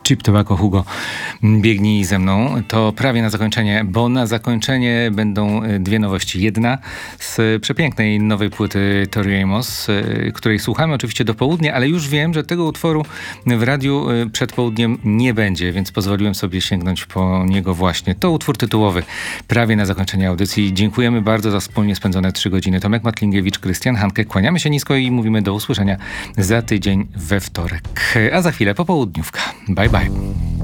Cheap Tobacco, Hugo, biegnij ze mną. To prawie na zakończenie, bo na zakończenie będą dwie nowości. Jedna z przepięknej nowej płyty Tori Amos, której słuchamy oczywiście do południa, ale już wiem, że tego utworu w radiu przed południem nie będzie, więc pozwoliłem sobie sięgnąć po niego właśnie. To utwór tytułowy, prawie na zakończenie audycji. Dziękujemy bardzo za wspólnie spędzone 3 godziny. Tomek Matlingiewicz, Krystian Hanke. Kłaniamy się nisko i mówimy do usłyszenia za tydzień we wtorek. A za chwilę popołudniówka. Bye bye.